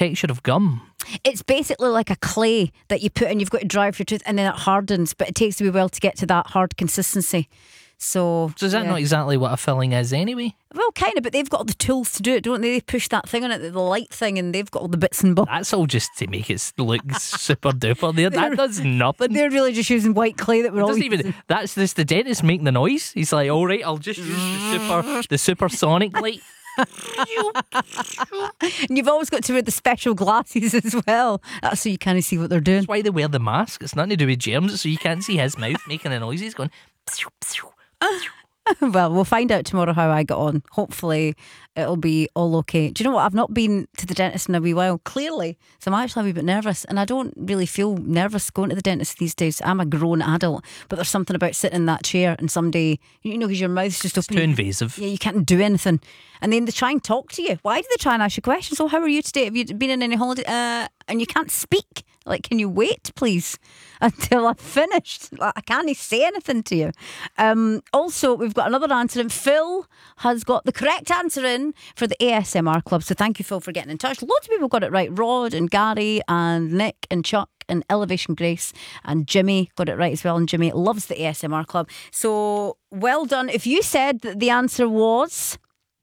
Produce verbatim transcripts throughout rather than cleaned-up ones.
texture of gum? It's basically like a clay that you put in. You've got to dry off your tooth, and then it hardens. But it takes a wee while to get to that hard consistency. So, So is that yeah. not exactly what a filling is anyway? Well, kind of, but they've got all the tools to do it, don't they? They push that thing on it, the light thing, and they've got all the bits and bobs. That's all just to make it look super duper. There, that does nothing. They're really just using white clay that we're It all doesn't using. even. That's just the dentist making the noise. He's like, all right, I'll just use the super, the supersonic light. And you've always got to wear the special glasses as well. That's so you can't see what they're doing. That's why they wear the mask. It's nothing to do with germs, so you can't see his mouth making the noise. He's going. Psew, psew, psew. Well, we'll find out tomorrow how I got on. Hopefully it'll be all okay. Do you know what? I've not been to the dentist in a wee while, clearly. So I'm actually a wee bit nervous. And I don't really feel nervous going to the dentist these days. I'm a grown adult. But there's something about sitting in that chair and somebody, you know, because your mouth's just It's open. too invasive. Yeah, you can't do anything. And then they try and talk to you. Why do they try and ask you questions? So how are you today? Have you been in any holiday? Uh, and you can't speak. Like, can you wait, please, until I've finished? Like, I can't say anything to you. Um, also, we've got another answer, and Phil has got the correct answer in for the A S M R Club. So thank you, Phil, for getting in touch. Loads of people got it right. Rod and Gary and Nick and Chuck and Elevation Grace and Jimmy got it right as well. And Jimmy loves the A S M R Club. So well done. If you said that the answer was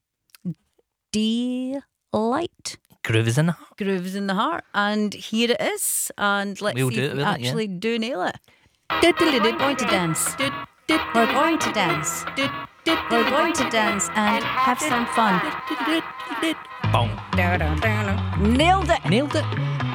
delight. Groove is in the heart. Grooves in the heart, and here it is. And let's We'll see do if it we with it, actually do nail it. We're going to dance. We're going to dance. We're going to dance and have some fun. Boom. Nailed it. Nailed it.